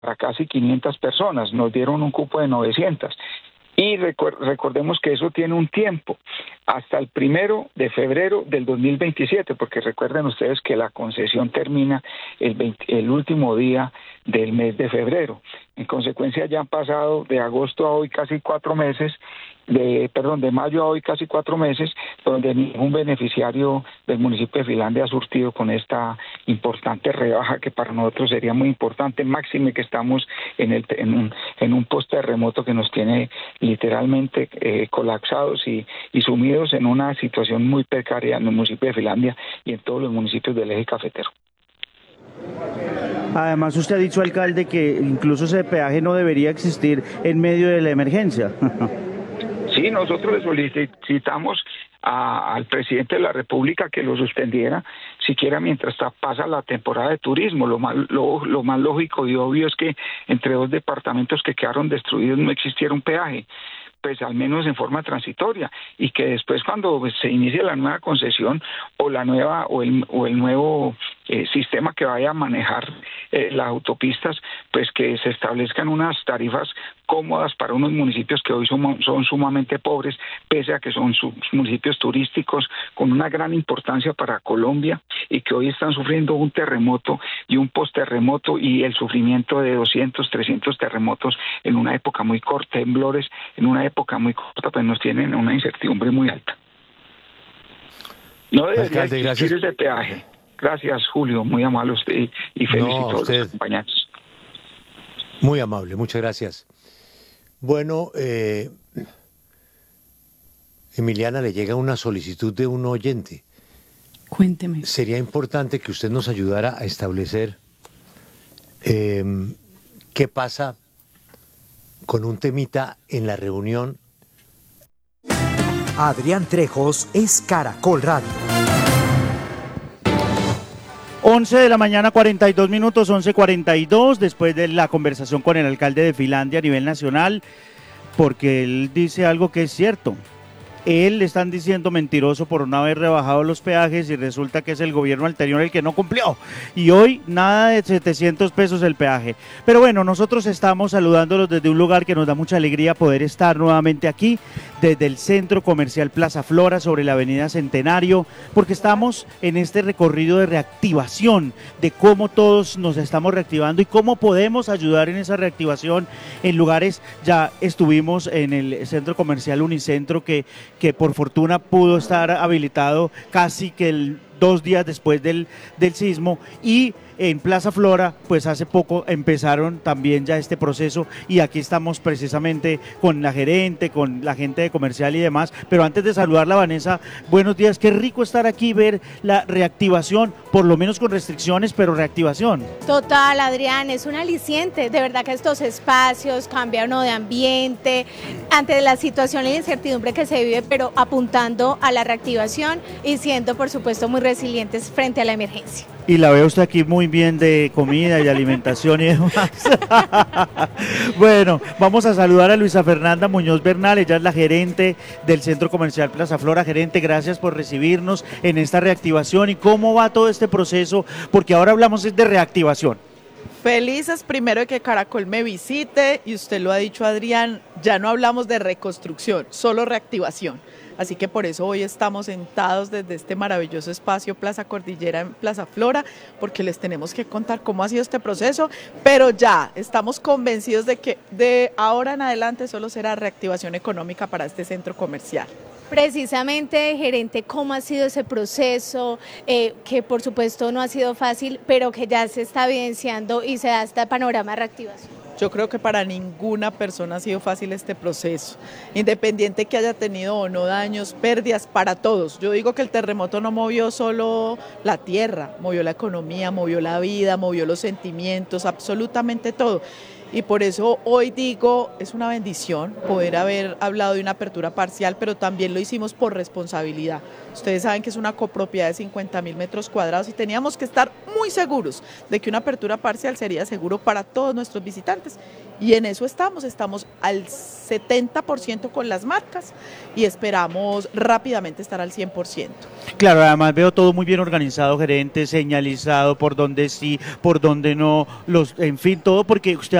para casi 500 personas, nos dieron un cupo de 900. Y recordemos que eso tiene un tiempo, hasta el 1 de febrero del 2027, porque recuerden ustedes que la concesión termina el último día del mes de febrero. En consecuencia, ya han pasado de agosto a hoy casi 4 meses, de mayo a hoy casi 4 meses, donde ningún beneficiario del municipio de Finlandia ha surtido con esta importante rebaja que para nosotros sería muy importante, máxime que estamos en un post-terremoto que nos tiene literalmente colapsados y sumidos en una situación muy precaria en el municipio de Finlandia y en todos los municipios del eje cafetero. Además, usted ha dicho, alcalde, que incluso ese peaje no debería existir en medio de la emergencia. Sí, nosotros le solicitamos al presidente de la República que lo suspendiera, siquiera mientras pasa la temporada de turismo. Lo más lógico y obvio es que entre 2 departamentos que quedaron destruidos no existiera un peaje, pues al menos en forma transitoria, y que después cuando se inicie la nueva concesión o el nuevo sistema que vaya a manejar las autopistas, pues que se establezcan unas tarifas cómodas para unos municipios que hoy son sumamente pobres, pese a que son municipios turísticos con una gran importancia para Colombia y que hoy están sufriendo un terremoto y un post-terremoto y el sufrimiento de 200, 300 terremotos en una época muy corta, temblores en una época muy corta, pues nos tienen una incertidumbre muy alta. No debería existir ese peaje. Gracias, Julio, muy amable usted y felicito a los acompañantes. Muy amable, muchas gracias. Bueno, Emiliana, le llega una solicitud de un oyente. Cuénteme. Sería importante que usted nos ayudara a establecer qué pasa con un temita en la reunión. Adrián Trejos es Caracol Radio. 11 de la mañana, 42 minutos, 11:42, después de la conversación con el alcalde de Finlandia a nivel nacional, porque él dice algo que es cierto. Él le están diciendo mentiroso por no haber rebajado los peajes y resulta que es el gobierno anterior el que no cumplió. Y hoy nada de 700 pesos el peaje. Pero bueno, nosotros estamos saludándolos desde un lugar que nos da mucha alegría poder estar nuevamente aquí, desde el Centro Comercial Plaza Flora sobre la Avenida Centenario, porque estamos en este recorrido de reactivación, de cómo todos nos estamos reactivando y cómo podemos ayudar en esa reactivación en lugares. Ya estuvimos en el Centro Comercial Unicentro que por fortuna pudo estar habilitado casi que 2 días después del sismo, y en Plaza Flora, pues hace poco empezaron también ya este proceso y aquí estamos precisamente con la gerente, con la gente de comercial y demás. Pero antes de saludarla, Vanessa, buenos días, qué rico estar aquí, ver la reactivación, por lo menos con restricciones, pero reactivación. Total, Adrián, es un aliciente, de verdad que estos espacios, cambia uno de ambiente, ante la situación y la incertidumbre que se vive, pero apuntando a la reactivación y siendo, por supuesto, muy resilientes frente a la emergencia. Y la veo usted aquí muy bien de comida y alimentación y demás. Bueno, vamos a saludar a Luisa Fernanda Muñoz Bernal, ella es la gerente del Centro Comercial Plaza Flora. Gerente, gracias por recibirnos en esta reactivación. ¿Y cómo va todo este proceso? Porque ahora hablamos de reactivación. Felices primero de que Caracol me visite, y usted lo ha dicho, Adrián, ya no hablamos de reconstrucción, solo reactivación. Así que por eso hoy estamos sentados desde este maravilloso espacio Plaza Cordillera en Plaza Flora, porque les tenemos que contar cómo ha sido este proceso, pero ya estamos convencidos de que de ahora en adelante solo será reactivación económica para este centro comercial. Precisamente, gerente, ¿cómo ha sido ese proceso? Que por supuesto no ha sido fácil, pero que ya se está evidenciando y se da este panorama de reactivación. Yo creo que para ninguna persona ha sido fácil este proceso, independiente que haya tenido o no daños, pérdidas, para todos. Yo digo que el terremoto no movió solo la tierra, movió la economía, movió la vida, movió los sentimientos, absolutamente todo. Y por eso hoy digo, es una bendición poder haber hablado de una apertura parcial, pero también lo hicimos por responsabilidad. Ustedes saben que es una copropiedad de 50.000 metros cuadrados y teníamos que estar muy seguros de que una apertura parcial sería seguro para todos nuestros visitantes marcas. Y en eso estamos al 70% con las marcas y esperamos rápidamente estar al 100%. Claro, además veo todo muy bien organizado, gerente, señalizado, por donde sí, por donde no, en fin, todo porque usted